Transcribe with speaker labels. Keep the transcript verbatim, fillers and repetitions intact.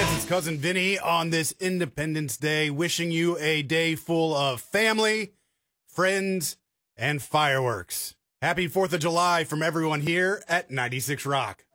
Speaker 1: kids, it's Cousin Vinny on this Independence Day, wishing you a day full of family, friends, and fireworks. Happy fourth of July from everyone here at ninety-six Rock.